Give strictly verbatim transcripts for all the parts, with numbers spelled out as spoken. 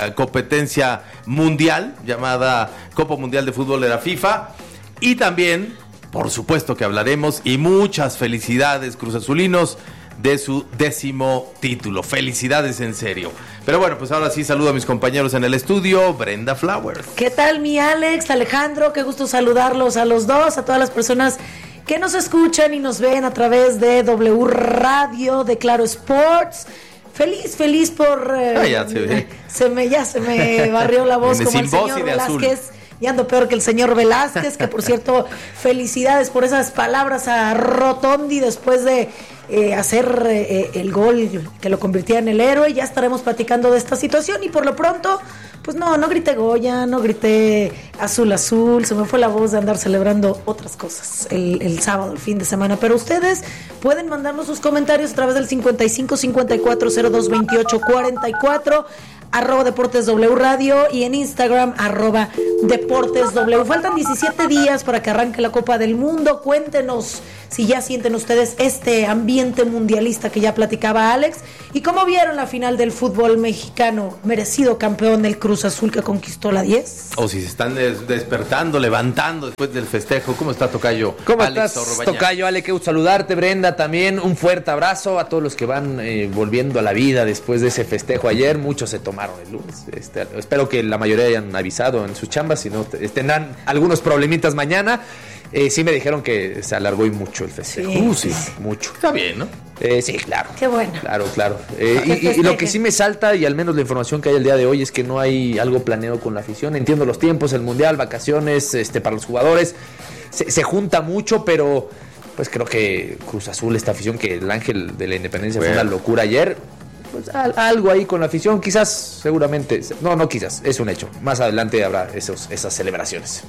esta competencia mundial llamada Copa Mundial de Fútbol de la FIFA. Y también, por supuesto que hablaremos, y muchas felicidades cruzazulinos de su décimo título. Felicidades en serio. Pero bueno, pues ahora sí saludo a mis compañeros en el estudio. Brenda Flowers. ¿Qué tal, mi Alex, Alejandro? Qué gusto saludarlos a los dos, a todas las personas que nos escuchan y nos ven a través de W Radio, de Claro Sports. Feliz, feliz por... Eh, ah, ya se ve. Se me, ya se me barrió la voz como el señor Velázquez. Azul. Y ando peor que el señor Velázquez, que por cierto, felicidades por esas palabras a Rotondi después de eh, hacer eh, el gol que lo convirtiera en el héroe. Ya estaremos platicando de esta situación y por lo pronto, pues no, no grité Goya, no grité azul azul, se me fue la voz de andar celebrando otras cosas el, el sábado, el fin de semana. Pero ustedes pueden mandarnos sus comentarios a través del cincuenta y cinco cincuenta y cuatro cero dos veintiocho cuarenta y cuatro, arroba Deportes W Radio, y en Instagram, arroba Deportes W. Faltan diecisiete días para que arranque la Copa del Mundo. Cuéntenos si ya sienten ustedes este ambiente mundialista que ya platicaba Alex, y cómo vieron la final del fútbol mexicano, merecido campeón del Cruz Azul que conquistó la diez. O si se están des- despertando, levantando después del festejo. ¿Cómo está, tocayo? ¿Cómo Alex estás, Orbaña? tocayo? Ale, qué gusto saludarte. Brenda, también un fuerte abrazo a todos los que van eh, volviendo a la vida después de ese festejo ayer. Muchos se tomaron el lunes. Este, espero que la mayoría hayan avisado en sus chambas, si no te, tendrán algunos problemitas mañana. Eh, sí me dijeron que se alargó y mucho el festejo. Sí, uh, sí, mucho. Está bien, ¿no? Eh, sí, claro. Qué bueno. Claro, claro. Eh, y, y, y lo que sí me salta, y al menos la información que hay el día de hoy, es que no hay algo planeado con la afición. Entiendo los tiempos, el mundial, vacaciones, este, para los jugadores. Se, se junta mucho, pero pues creo que Cruz Azul, esta afición, que el Ángel de la Independencia bueno. fue una locura ayer. Pues al, algo ahí con la afición, quizás, seguramente. No, no quizás, es un hecho. Más adelante habrá esos, esas celebraciones.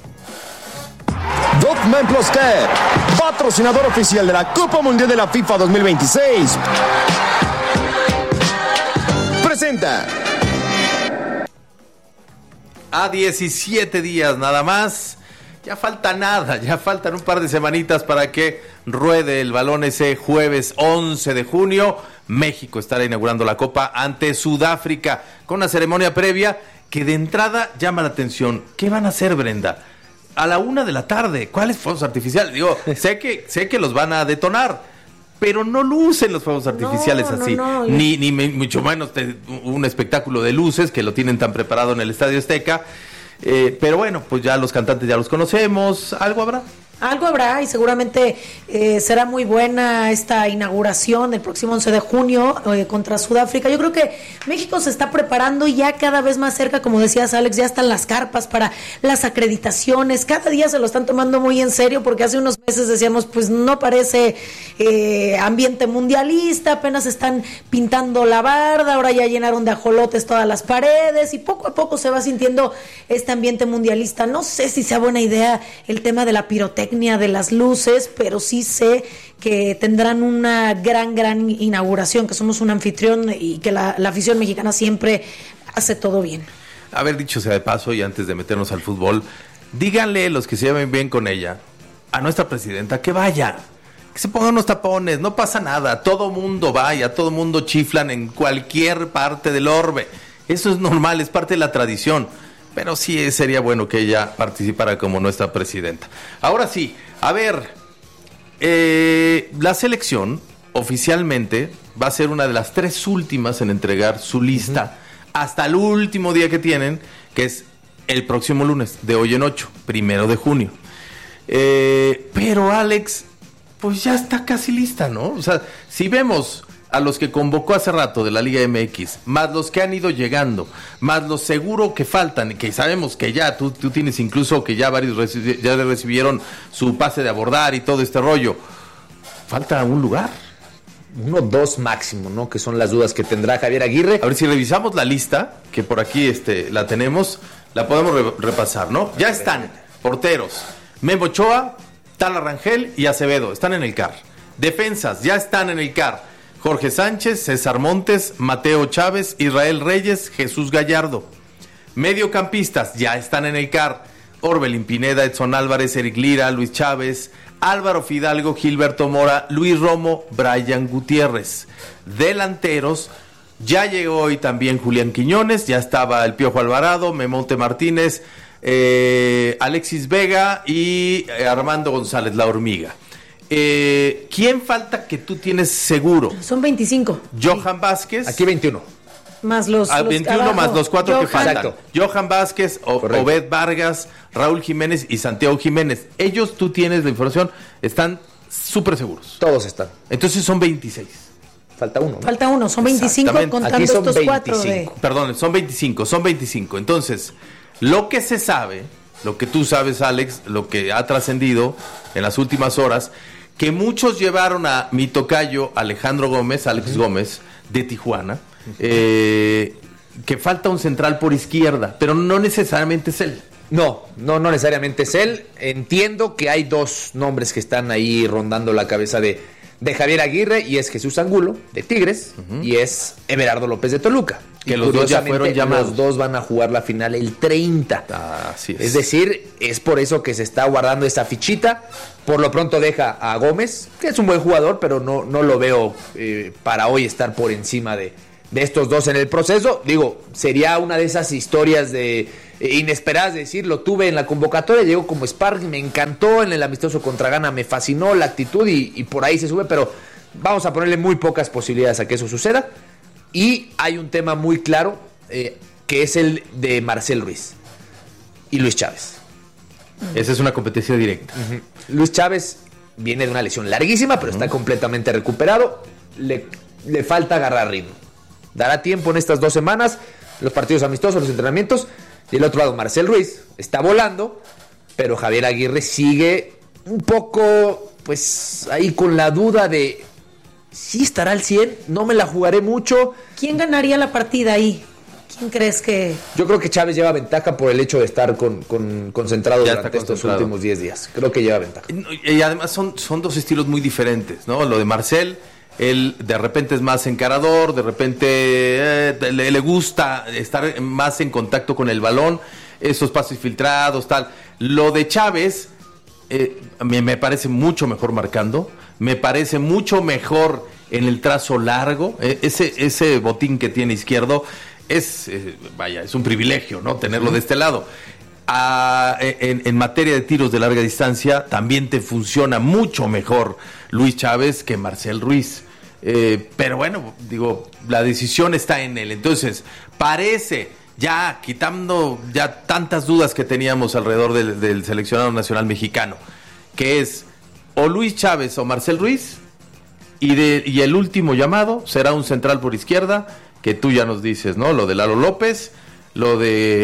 Dogman Plus Care, patrocinador oficial de la Copa Mundial de la FIFA dos mil veintiséis, presenta. A diecisiete días nada más. Ya falta nada, ya faltan un par de semanitas para que ruede el balón ese jueves once de junio. México estará inaugurando la Copa ante Sudáfrica con una ceremonia previa que de entrada llama la atención. ¿Qué van a hacer, Brenda? A la una de la tarde, ¿cuáles fuegos artificiales? Digo, sé que sé que los van a detonar, pero no lucen los fuegos artificiales no, así, no, no. ni ni mucho menos te, un espectáculo de luces que lo tienen tan preparado en el Estadio Azteca. Eh, pero bueno, pues ya los cantantes ya los conocemos, ¿algo habrá? Algo habrá y seguramente eh, será muy buena esta inauguración el próximo once de junio eh, contra Sudáfrica. Yo creo que México se está preparando y ya cada vez más cerca, como decías, Alex, ya están las carpas para las acreditaciones. Cada día se lo están tomando muy en serio porque hace unos meses decíamos, pues no parece eh, ambiente mundialista, apenas están pintando la barda, ahora ya llenaron de ajolotes todas las paredes y poco a poco se va sintiendo este ambiente mundialista. No sé si sea buena idea el tema de la pirotecnia, de las luces, pero sí sé que tendrán una gran, gran inauguración, que somos un anfitrión y que la, la afición mexicana siempre hace todo bien. Haber dicho sea de paso, y antes de meternos al fútbol, díganle los que se lleven bien con ella, a nuestra presidenta, que vaya, que se pongan unos tapones, no pasa nada, todo mundo vaya, todo mundo chiflan en cualquier parte del orbe, eso es normal, es parte de la tradición. Pero sí sería bueno que ella participara como nuestra presidenta. Ahora sí, a ver, eh, la selección oficialmente va a ser una de las tres últimas en entregar su lista uh-huh. hasta el último día que tienen, que es el próximo lunes, de hoy en ocho, primero de junio. Eh, pero Alex, pues ya está casi lista, ¿no? O sea, si vemos a los que convocó hace rato de la Liga M X, más los que han ido llegando, más los seguro que faltan, que sabemos que ya, tú, tú tienes incluso que ya varios reci- ya recibieron su pase de abordar y todo este rollo, falta un lugar. Uno, dos máximo, ¿no? Que son las dudas que tendrá Javier Aguirre. A ver si revisamos la lista, que por aquí este, la tenemos, la podemos re- repasar, ¿no? Ya están porteros, Memo Ochoa, Tala Rangel y Acevedo, están en el C A R. Defensas, ya están en el C A R. Jorge Sánchez, César Montes, Mateo Chávez, Israel Reyes, Jesús Gallardo. Mediocampistas, ya están en el C A R. Orbelín Pineda, Edson Álvarez, Eric Lira, Luis Chávez, Álvaro Fidalgo, Gilberto Mora, Luis Romo, Brian Gutiérrez. Delanteros, Ya llegó hoy también Julián Quiñones, ya estaba el Piojo Alvarado, Memonte Martínez, eh, Alexis Vega y eh, Armando González, la hormiga. Eh, ¿Quién falta que tú tienes seguro? Son veinticinco. Johan sí. Vázquez. Aquí veintiuno. Más los, ah, los veintiuno abajo. Más los cuatro Johan. que faltan. Exacto. Johan Vázquez, o, Obed Vargas, Raúl Jiménez y Santiago Jiménez. Ellos, tú tienes la información, están súper seguros. Todos están. Entonces son veintiséis. Falta uno. ¿no? Falta uno, son veinticinco contando Aquí son estos veinticinco. cuatro. De... Perdón, son veinticinco, son veinticinco. Entonces, lo que se sabe, lo que tú sabes, Alex, lo que ha trascendido en las últimas horas, que muchos llevaron a mi tocayo Alejandro Gómez, Alex uh-huh. Gómez, de Tijuana, uh-huh. eh, que falta un central por izquierda, pero no necesariamente es él. No, no, no necesariamente es él. Entiendo que hay dos nombres que están ahí rondando la cabeza de, de Javier Aguirre, y es Jesús Angulo, de Tigres, uh-huh. y es Everardo López de Toluca. Que los dos ya fueron llamados. Los dos van a jugar la final el treinta. Ah, así es. Es decir, es por eso que se está guardando esa fichita. Por lo pronto deja a Gómez, que es un buen jugador, pero no, no lo veo eh, para hoy estar por encima de, de estos dos en el proceso. Digo, sería una de esas historias de eh, inesperadas de decir, lo tuve en la convocatoria, llegó como sparring, me encantó en el amistoso contra Ghana, me fascinó la actitud y, y por ahí se sube, pero vamos a ponerle muy pocas posibilidades a que eso suceda. Y hay un tema muy claro, eh, que es el de Marcel Ruiz y Luis Chávez. Esa es una competencia directa. Uh-huh. Luis Chávez viene de una lesión larguísima, pero uh-huh. está completamente recuperado. Le, le falta agarrar ritmo. Dará tiempo en estas dos semanas, los partidos amistosos, los entrenamientos. Y el otro lado, Marcel Ruiz, está volando, pero Javier Aguirre sigue un poco, pues, ahí con la duda de... Sí estará al cien, no me la jugaré mucho. ¿Quién ganaría la partida ahí? ¿Quién crees que...? Yo creo que Chávez lleva ventaja por el hecho de estar con, con, concentrado ya durante estos últimos diez días. Creo que lleva ventaja. Y además son, son dos estilos muy diferentes, ¿no? Lo de Marcel, él de repente es más encarador, de repente eh, le, le gusta estar más en contacto con el balón, esos pases filtrados, tal. Lo de Chávez... Eh, me, me parece mucho mejor marcando, me parece mucho mejor en el trazo largo, eh, ese, ese botín que tiene izquierdo es, eh, vaya, es un privilegio, ¿no? Tenerlo de este lado. Ah, en, en materia de tiros de larga distancia también te funciona mucho mejor Luis Chávez que Marcel Ruiz, eh, pero bueno, digo, la decisión está en él. Entonces, parece... Ya quitando ya tantas dudas que teníamos alrededor del, del seleccionado nacional mexicano, que es o Luis Chávez o Marcel Ruiz, y, de, y el último llamado será un central por izquierda, que tú ya nos dices, ¿no? Lo de Lalo López, lo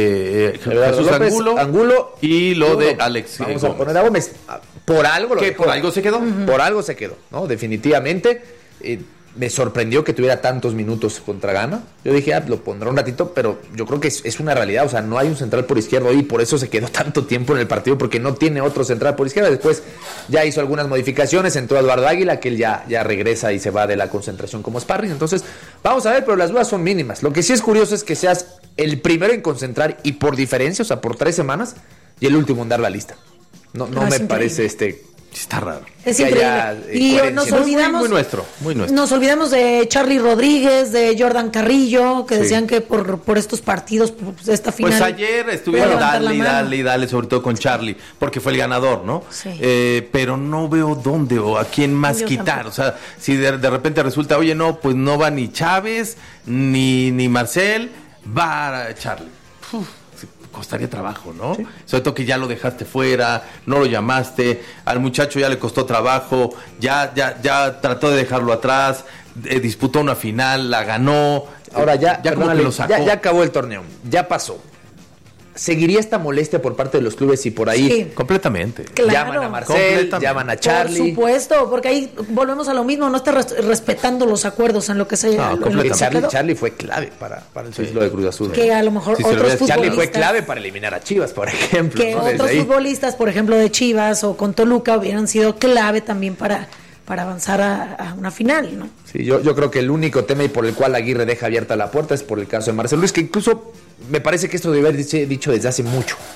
de eh, Jesús López, Angulo, Angulo y lo Angulo. de Alex Vamos Gómez. a poner a Gómez. Por algo lo ¿Qué? dejó. ¿Por algo se quedó? Uh-huh. Por algo se quedó, ¿no? Definitivamente. Eh, me sorprendió que tuviera tantos minutos contra Ghana. Yo dije, ah, lo pondrá un ratito, pero yo creo que es, es una realidad. O sea, no hay un central por izquierda y por eso se quedó tanto tiempo en el partido, porque no tiene otro central por izquierda. Después ya hizo algunas modificaciones, entró Eduardo Águila, que él ya, ya regresa y se va de la concentración como sparring. Entonces, vamos a ver, pero las dudas son mínimas. Lo que sí es curioso es que seas el primero en concentrar y por diferencia, o sea, por tres semanas, y el último en dar la lista. No, no, no me parece este... Está raro. Es increíble. Haya, eh, y nos olvidamos, muy, muy nuestro, muy nuestro. Nos olvidamos de Charly Rodríguez, de Jordan Carrillo, que sí. decían que por, por estos partidos, pues esta final. Pues ayer estuvieron dale y dale y dale, sobre todo con Charly, porque fue el ganador, ¿no? Sí. Eh, pero no veo dónde o a quién más Yo quitar. Tampoco. O sea, si de, de repente resulta, oye, no, pues no va ni Chávez, ni, ni Marcel, va Charly. Uf. Costaría trabajo, ¿no? Sí. Sobre todo que ya lo dejaste fuera, no lo llamaste, al muchacho ya le costó trabajo, ya, ya, ya trató de dejarlo atrás, eh, disputó una final, la ganó. Ahora ya, ya, como que lo sacó. Ya, ya acabó el torneo, ya pasó. ¿Seguiría esta molestia por parte de los clubes si por ahí sí, completamente claro. llaman a Marcel, llaman a Charly? Por supuesto, porque ahí volvemos a lo mismo, no está res- respetando los acuerdos en lo que se... No, lo que Charly, Charly fue clave para, para el ciclo sí. de Cruz Azul. Que a lo mejor sí, otros futbolistas... Charly fue clave para eliminar a Chivas, por ejemplo. Que ¿no? otros futbolistas, por ejemplo, de Chivas o con Toluca, hubieran sido clave también para... para avanzar a, a una final, ¿no? Sí, yo, yo creo que el único tema y por el cual Aguirre deja abierta la puerta es por el caso de Marcel Luis, que incluso me parece que esto debe haber dicho desde hace mucho.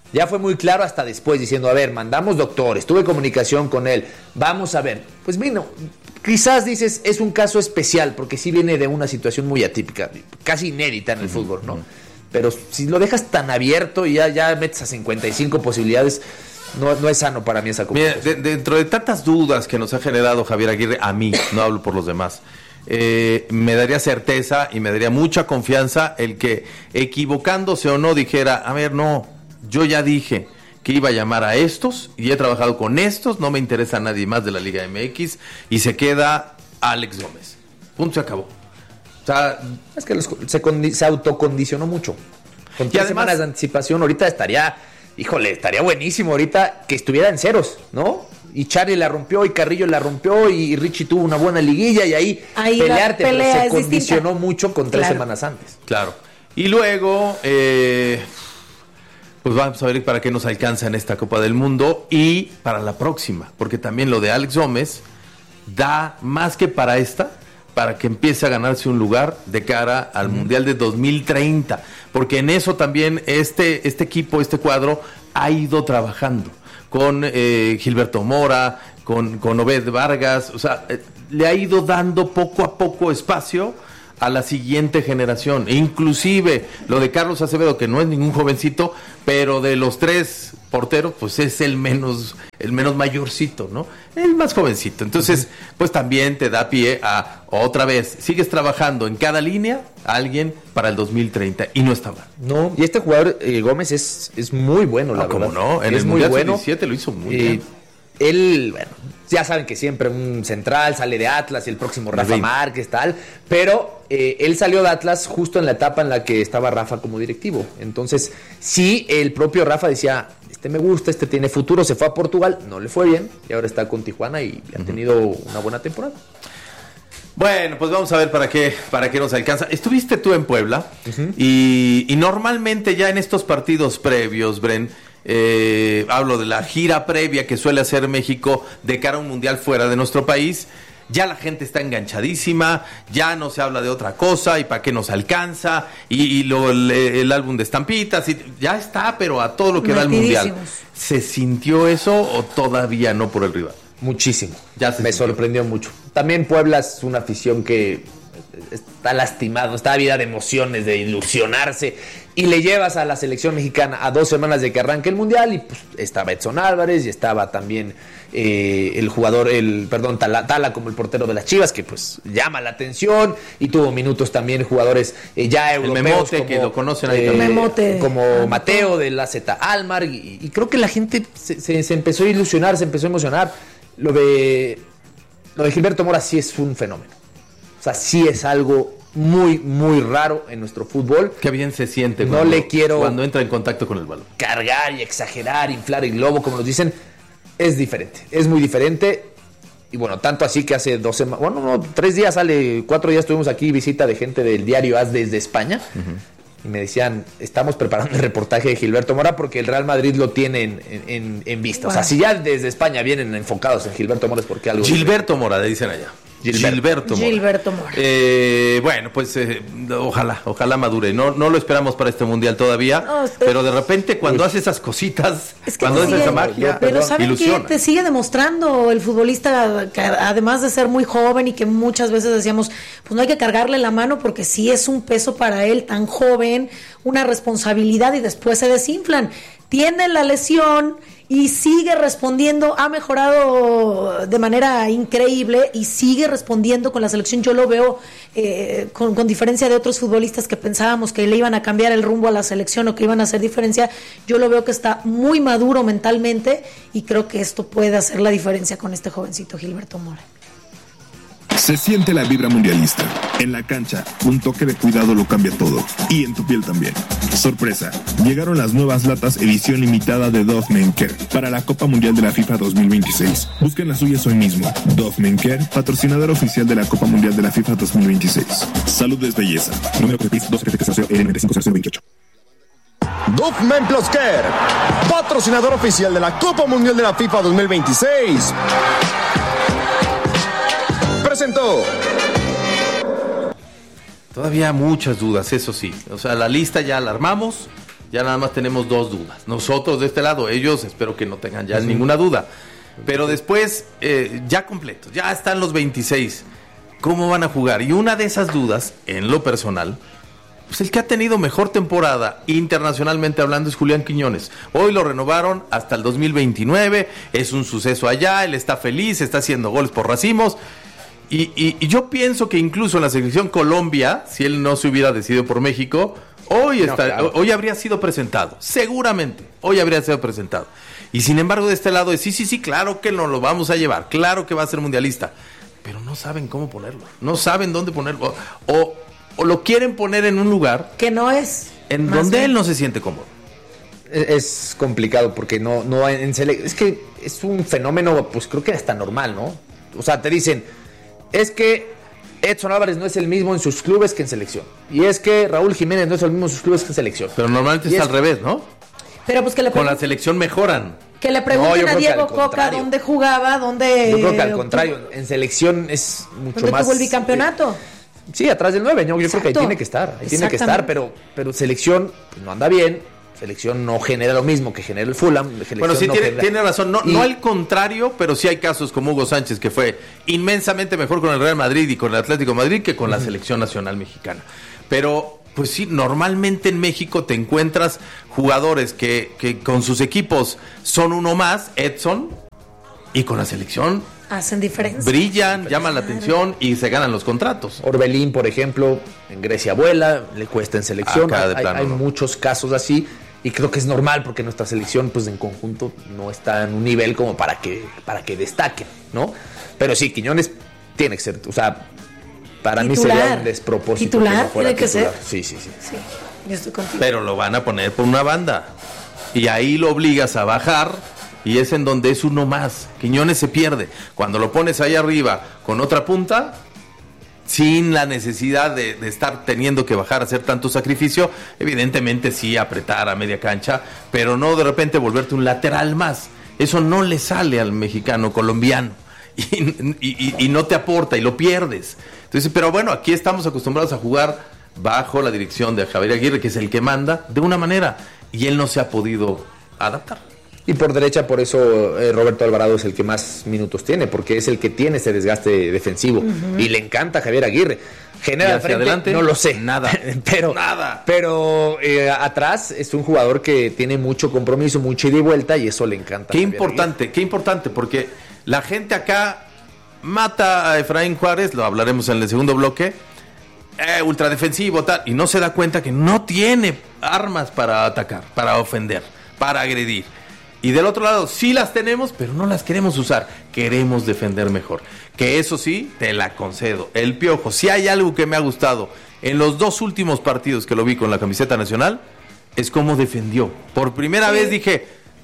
Ya fue muy claro hasta después, diciendo, a ver, mandamos doctores, tuve comunicación con él, vamos a ver. Pues vino, quizás dices, es un caso especial, porque sí viene de una situación muy atípica, casi inédita en el uh-huh. fútbol, ¿no? Uh-huh. Pero si lo dejas tan abierto y ya, ya metes a cincuenta y cinco posibilidades, no, no es sano para mí esa conversación. Mira, de, dentro de tantas dudas que nos ha generado Javier Aguirre, a mí, no hablo por los demás, eh, me daría certeza y me daría mucha confianza el que, equivocándose o no, dijera, a ver, no... Yo ya dije que iba a llamar a estos y he trabajado con estos, no me interesa a nadie más de la Liga M X y se queda Alex Gómez. Punto, se acabó. O sea, es que los, se, condi- se autocondicionó mucho. Con tres además, semanas de anticipación, ahorita estaría, híjole, estaría buenísimo ahorita que estuviera en ceros, ¿no? Y Charlie la rompió y Carrillo la rompió y Richie tuvo una buena liguilla y ahí, ahí pelearte, pelea pero se condicionó distinta. Mucho con tres claro. semanas antes. Claro. Y luego... Eh... Pues vamos a ver para qué nos alcanza en esta Copa del Mundo y para la próxima, porque también lo de Alex Gómez da más que para esta, para que empiece a ganarse un lugar de cara al mm. Mundial de dos mil treinta, porque en eso también este, este equipo, este cuadro ha ido trabajando con eh, Gilberto Mora, con, con Obed Vargas, o sea, eh, le ha ido dando poco a poco espacio a la siguiente generación, e inclusive lo de Carlos Acevedo, que no es ningún jovencito, pero de los tres porteros, pues es el menos, el menos mayorcito, ¿no? El más jovencito. Entonces, uh-huh. pues también te da pie a, otra vez, sigues trabajando en cada línea a alguien para el dos mil treinta, y no está mal. No, y este jugador, eh, Gómez, es, es muy bueno, la no, verdad. ¿Cómo no? En es el muy Mundial bueno. sub diecisiete lo hizo muy eh, bien. Él, bueno, ya saben que siempre un central sale de Atlas y el próximo Rafa Márquez, tal, pero eh, él salió de Atlas justo en la etapa en la que estaba Rafa como directivo. Entonces, sí, el propio Rafa decía, este me gusta, este tiene futuro, se fue a Portugal, no le fue bien, y ahora está con Tijuana y uh-huh. ha tenido una buena temporada. Bueno, pues vamos a ver para qué, para qué nos alcanza. Estuviste tú en Puebla uh-huh. y, y normalmente ya en estos partidos previos, Bren, Eh, hablo de la gira previa que suele hacer México de cara a un mundial fuera de nuestro país, ya la gente está enganchadísima, ya no se habla de otra cosa y para qué nos alcanza y, y lo, el, el álbum de estampitas y, ya está, pero a todo lo que da el mundial. ¿Se sintió eso o todavía no por el rival? Muchísimo, ya se me sintió. Sorprendió mucho. También Puebla es una afición que está lastimado, está vida de emociones, de ilusionarse, y le llevas a la selección mexicana a dos semanas de que arranque el mundial y pues estaba Edson Álvarez y estaba también eh, el jugador, el perdón, Tala, Tala como el portero de las Chivas, que pues llama la atención, y tuvo minutos también jugadores eh, ya europeos, el Memote, como, que lo conocen ahí eh, Memote. como ah, Mateo de la Z Almar, y, y creo que la gente se, se, se empezó a ilusionar, se empezó a emocionar. Lo de lo de Gilberto Mora sí es un fenómeno. O sea, sí es algo muy, muy raro en nuestro fútbol. Qué bien se siente no cuando, le quiero cuando entra en contacto con el balón. Cargar y exagerar, inflar el globo, como nos dicen. Es diferente, es muy diferente. Y bueno, tanto así que hace dos semanas, bueno, no, tres días sale, cuatro días tuvimos aquí visita de gente del diario A S desde España. Uh-huh. Y me decían, estamos preparando el reportaje de Gilberto Mora porque el Real Madrid lo tiene en, en, en vista. Wow. O sea, si ya desde España vienen enfocados en Gilberto Mora es porque algo... Gilberto Mora, le dicen allá. Gilberto, Gilberto Mora. Gilberto Mora. Eh, bueno, pues eh, ojalá, ojalá madure. No, no lo esperamos para este mundial todavía, no, usted, pero de repente cuando Uy. hace esas cositas, es que cuando hace esa magia, pero perdón, ¿saben qué? Te sigue demostrando el futbolista, que además de ser muy joven y que muchas veces decíamos, pues no hay que cargarle la mano porque sí es un peso para él tan joven, una responsabilidad, y después se desinflan. Tiene la lesión y sigue respondiendo, ha mejorado de manera increíble y sigue respondiendo con la selección. Yo lo veo eh, con, con diferencia de otros futbolistas que pensábamos que le iban a cambiar el rumbo a la selección o que iban a hacer diferencia. Yo lo veo que está muy maduro mentalmente y creo que esto puede hacer la diferencia con este jovencito Gilberto Mora. Se siente la vibra mundialista. En la cancha, un toque de cuidado lo cambia todo. Y en tu piel también. Sorpresa, llegaron las nuevas latas edición limitada de Dove Men Care para la Copa Mundial de la FIFA dos mil veintiséis. Busquen las suyas hoy mismo. Dove Men Care, patrocinador oficial de la Copa Mundial de la FIFA dos mil veintiséis. Salud es belleza. Número de P I S dos siete siete L nueve cinco cero cero veintiocho. Dove Men Plus Care, patrocinador oficial de la Copa Mundial de la FIFA dos mil veintiséis. Presentó. Todavía muchas dudas, eso sí. O sea, la lista ya la armamos, ya nada más tenemos dos dudas. Nosotros de este lado, ellos espero que no tengan ya sí. ninguna duda. Pero después, eh, ya completos, ya están los veintiséis. ¿Cómo van a jugar? Y una de esas dudas, en lo personal, pues el que ha tenido mejor temporada internacionalmente hablando es Julián Quiñones. Hoy lo renovaron hasta el dos mil veintinueve, es un suceso allá, él está feliz, está haciendo goles por racimos. Y, y, y yo pienso que incluso en la selección Colombia, si él no se hubiera decidido por México, hoy, está, no, claro. hoy habría sido presentado, seguramente, hoy habría sido presentado. Y sin embargo de este lado es, sí, sí, sí, claro que nos lo vamos a llevar, claro que va a ser mundialista, pero no saben cómo ponerlo, no saben dónde ponerlo, o, o lo quieren poner en un lugar que no es, en donde bien. Él no se siente cómodo. Es complicado porque no, no en sele- es que es un fenómeno, pues creo que hasta normal, ¿no? O sea, te dicen, es que Edson Álvarez no es el mismo en sus clubes que en selección, y es que Raúl Jiménez no es el mismo en sus clubes que en selección. Pero normalmente y es, es al revés, ¿no? Pero pues que le con la selección mejoran. Que le pregunten no, a Diego Coca dónde jugaba, dónde... Yo creo que al contrario, en selección es mucho ¿dónde más... tuvo el bicampeonato? Sí, atrás del nueve, ¿no? Yo creo que ahí tiene que estar, ahí tiene que estar, pero, pero selección pues, no anda bien, selección no genera lo mismo que genera el Fulham. Bueno, sí, no tiene, genera... tiene razón, no, y... no al contrario, pero sí hay casos como Hugo Sánchez, que fue inmensamente mejor con el Real Madrid y con el Atlético de Madrid que con uh-huh. la selección nacional mexicana. Pero... pues sí, normalmente en México te encuentras jugadores que, que con sus equipos son uno más, Edson, y con la selección hacen diferencia. Brillan, llaman la atención y se ganan los contratos. Orbelín, por ejemplo, en Grecia vuela, le cuesta en selección. Acá de hay plano, hay no. muchos casos así y creo que es normal porque nuestra selección, pues en conjunto, no está en un nivel como para que, para que destaquen, ¿no? Pero sí, Quiñones tiene que ser, o sea... Para titular. mí sería un despropósito. Titular, que no fuera tiene que titular. ser. Sí, sí, sí, sí. Yo estoy contigo. Pero lo van a poner por una banda. Y ahí lo obligas a bajar. Y es en donde es uno más. Quiñones se pierde. Cuando lo pones ahí arriba con otra punta, sin la necesidad de, de estar teniendo que bajar a hacer tanto sacrificio, evidentemente sí apretar a media cancha, pero no de repente volverte un lateral más. Eso no le sale al mexicano colombiano. Y, y, y no te aporta y lo pierdes. Entonces, pero bueno, aquí estamos acostumbrados a jugar bajo la dirección de Javier Aguirre, que es el que manda de una manera, y él no se ha podido adaptar. Y por derecha, por eso eh, Roberto Alvarado es el que más minutos tiene, porque es el que tiene ese desgaste defensivo, uh-huh. y le encanta a Javier Aguirre. Genera al frente, adelante, no lo sé, nada, pero nada. Pero eh, atrás es un jugador que tiene mucho compromiso, mucha ida y vuelta, y eso le encanta. Qué importante, Aguirre. Qué importante, porque la gente acá mata a Efraín Juárez, lo hablaremos en el segundo bloque, eh, ultradefensivo, tal, y no se da cuenta que no tiene armas para atacar, para ofender, para agredir. Y del otro lado sí las tenemos, pero no las queremos usar, queremos defender mejor. Que eso sí, te la concedo. El Piojo, si hay algo que me ha gustado en los dos últimos partidos que lo vi con la camiseta nacional, es cómo defendió. Por primera sí. vez dije,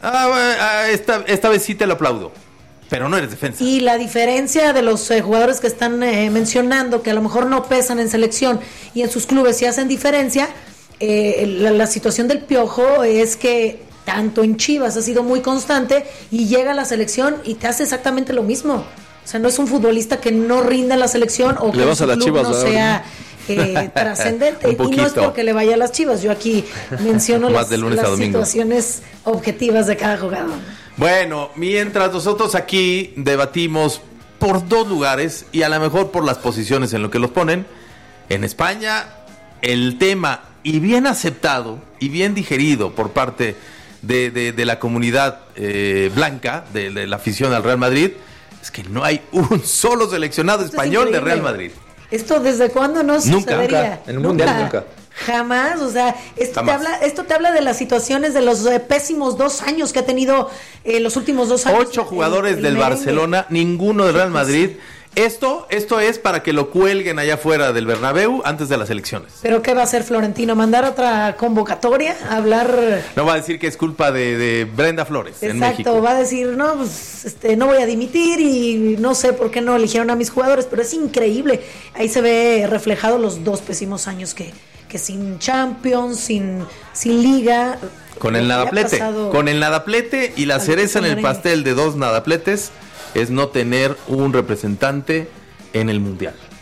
ah, esta, esta vez sí te lo aplaudo. Pero no eres defensa. Y la diferencia de los eh, jugadores que están eh, mencionando, que a lo mejor no pesan en selección y en sus clubes sí hacen diferencia, eh, la, la situación del Piojo es que tanto en Chivas ha sido muy constante y llega a la selección y te hace exactamente lo mismo. O sea, no es un futbolista que no rinda en la selección o que le vas su a las club Chivas, no sea eh, trascendente. Y no es porque le vaya a las Chivas. Yo aquí menciono las, las situaciones objetivas de cada jugador. Bueno, mientras nosotros aquí debatimos por dos lugares y a lo mejor por las posiciones en lo que los ponen, en España el tema, y bien aceptado y bien digerido por parte de, de, de la comunidad eh, blanca, de, de la afición al Real Madrid, es que no hay un solo seleccionado Esto español de Real Madrid. ¿Esto desde cuándo no nunca, sucedería? Nunca, en el Mundial nunca. Jamás, o sea, esto te habla, esto te habla de las situaciones de los eh, pésimos dos años que ha tenido eh, los últimos dos años. Ocho jugadores el, el del merengue. Barcelona, ninguno del Real Madrid. Esto, esto es para que lo cuelguen allá afuera del Bernabéu antes de las elecciones. ¿Pero qué va a hacer Florentino? ¿Mandar otra convocatoria? ¿Hablar? No, va a decir que es culpa de, de Brenda Flores. Exacto, en México. Va a decir, no, pues este, no voy a dimitir y no sé por qué no eligieron a mis jugadores, pero es increíble. Ahí se ve reflejado los dos pésimos años que, que sin Champions, sin, sin Liga. Con el nadaplete, con el nadaplete y la cereza en el pastel de dos nadapletes es no tener un representante en el Mundial.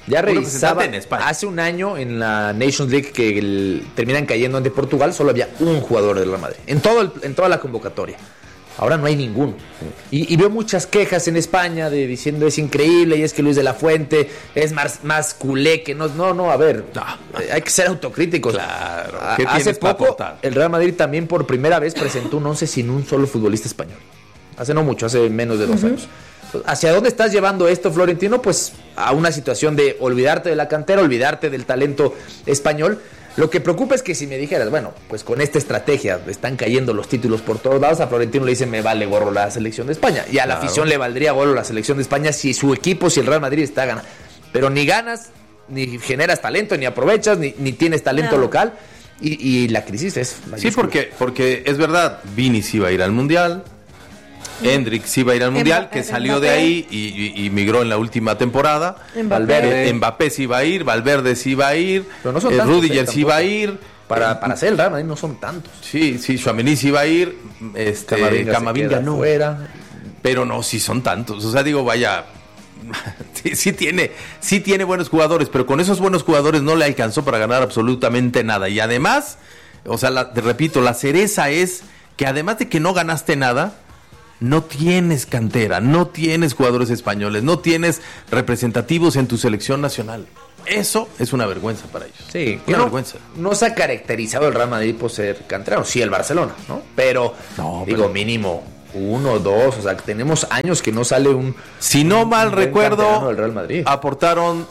Ya revisaba, en España. Hace un año en la Nations League que el, terminan cayendo ante Portugal, solo había un jugador del Real Madrid, en, todo el, en toda la convocatoria. Ahora no hay ninguno. Y, y veo muchas quejas en España de diciendo es increíble y es que Luis de la Fuente es más, más culé que no. No, no, a ver, no, hay que ser autocríticos. Claro. ¿Qué Hace poco el Real Madrid también por primera vez presentó un once sin un solo futbolista español. Hace no mucho, hace menos de dos uh-huh. años. ¿Hacia dónde estás llevando esto, Florentino? Pues a una situación de olvidarte de la cantera, olvidarte del talento español. Lo que preocupa es que si me dijeras, bueno, pues con esta estrategia están cayendo los títulos por todos lados, a Florentino le dice, me vale gorro la selección de España. Y a la claro. afición le valdría gorro la selección de España si su equipo, si el Real Madrid está ganando. Pero ni ganas, ni generas talento, ni aprovechas, ni, ni tienes talento no. local. Y, y la crisis es mayúscula. Sí, porque, porque es verdad, Vini sí iba a ir al Mundial. Hendrik sí va a ir al Mundial, Mbappé, que salió Mbappé. de ahí y, y, y migró en la última temporada. Mbappé. Valverde, Mbappé sí va a ir, Valverde sí va a ir, no eh, Rudiger sí va a ir. Para, para ser el Real Madrid no son tantos. Sí, sí, Tchouaméni sí va a ir, este, Camavinga, Camavinga no. Fuera. Pero no, sí son tantos. O sea, digo, vaya, sí, sí tiene, sí tiene buenos jugadores, pero con esos buenos jugadores no le alcanzó para ganar absolutamente nada. Y además, o sea, la, te repito, la cereza es que además de que no ganaste nada, no tienes cantera, no tienes jugadores españoles, no tienes representativos en tu selección nacional. Eso es una vergüenza para ellos. Sí, una no, vergüenza. No se ha caracterizado el Real Madrid por ser canterano, sí el Barcelona, ¿no? Pero, no, digo, pero... mínimo uno, dos, o sea, que tenemos años que no sale un... Si no mal un recuerdo, del Real Madrid. Aportaron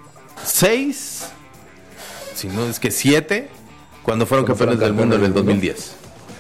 seis, si no es que siete, cuando fueron campeones del mundo en el dos mil diez.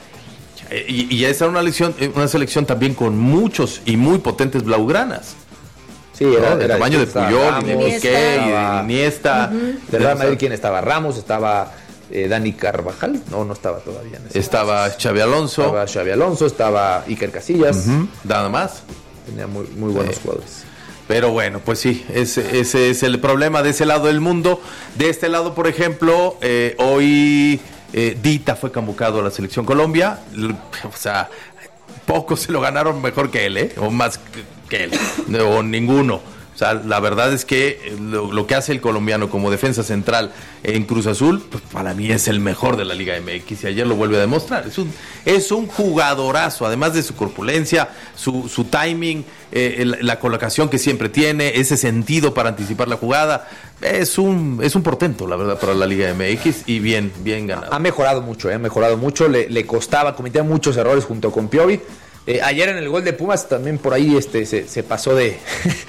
Y, y esa era una selección, una selección también con muchos y muy potentes blaugranas. Sí, era, ¿no? era el tamaño de Puyol, y de Piqué, y de Iniesta. Uh-huh. De Real Madrid, ¿quién estaba? Ramos, estaba eh, Dani Carvajal. No, no estaba todavía. En ese estaba entonces. Xavi Alonso. Estaba Xavi Alonso, estaba Iker Casillas. Uh-huh. Nada más. Tenía muy, muy buenos sí. jugadores. Pero bueno, pues sí, ese, ese es el problema de ese lado del mundo. De este lado, por ejemplo, eh, hoy... Eh, Dita fue convocado a la selección Colombia, o sea, pocos se lo ganaron mejor que él, ¿eh? O más que él, o ninguno. O sea, la verdad es que lo, lo que hace el colombiano como defensa central en Cruz Azul, pues para mí es el mejor de la Liga M X y ayer lo vuelve a demostrar. Es un, es un jugadorazo, además de su corpulencia, su, su timing, eh, el, la colocación que siempre tiene, ese sentido para anticipar la jugada. Es un es un portento, la verdad, para la Liga M X y bien, bien ganado. Ha mejorado mucho, eh, ha mejorado mucho, le, le costaba, cometía muchos errores junto con Piovi. Eh, ayer en el gol de Pumas también por ahí este se, se pasó de,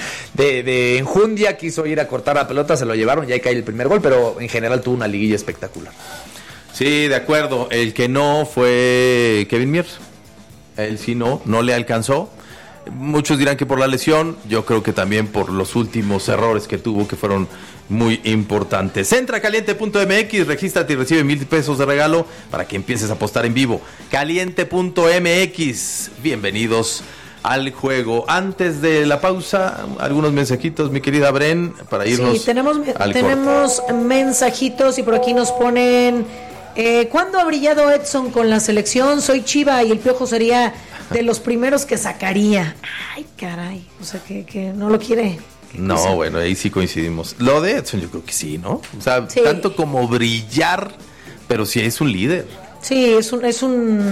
de, de enjundia, quiso ir a cortar la pelota, se lo llevaron, ya cae el primer gol, pero en general tuvo una liguilla espectacular. Sí, de acuerdo, el que no fue Kevin Mier, él sí no, no le alcanzó. Muchos dirán que por la lesión, yo creo que también por los últimos errores que tuvo que fueron muy importantes. Entra a caliente punto m x, regístrate y recibe mil pesos de regalo para que empieces a apostar en vivo. caliente punto m x, bienvenidos al juego. Antes de la pausa, algunos mensajitos, mi querida Bren, para irnos. Sí, tenemos, al tenemos mensajitos y por aquí nos ponen... Eh, ¿Cuándo ha brillado Edson con la selección? Soy Chiva y el Piojo sería de los primeros que sacaría. Ay, caray. O sea, que, que no lo quiere. No, cosa? Bueno, ahí sí coincidimos. Lo de Edson yo creo que sí, ¿no? O sea, sí. Tanto como brillar, pero sí es un líder. Sí, es un es un,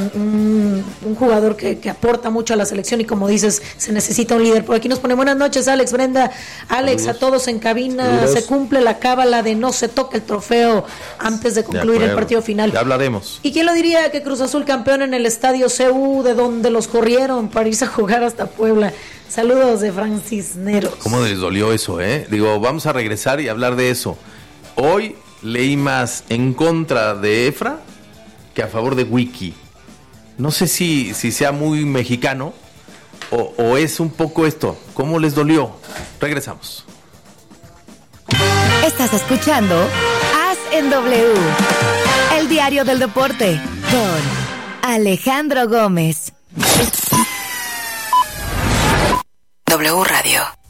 un, un jugador que, que aporta mucho a la selección y como dices, se necesita un líder. Por aquí nos pone buenas noches, Alex, Brenda, Alex, saludos. A todos en cabina. Saludos. Se cumple la cábala de no se toca el trofeo antes de concluir de el partido final. Ya hablaremos. ¿Y quién lo diría que Cruz Azul campeón en el estadio C U, de donde los corrieron para irse a jugar hasta Puebla? Saludos de Francis Neros. ¿Cómo les dolió eso, eh? Digo, vamos a regresar y hablar de eso. Hoy leí más en contra de Efra que a favor de Wiki. No sé si, si sea muy mexicano o, o es un poco esto. ¿Cómo les dolió? Regresamos. Estás escuchando As en W, el diario del deporte, con Alejandro Gómez. W Radio.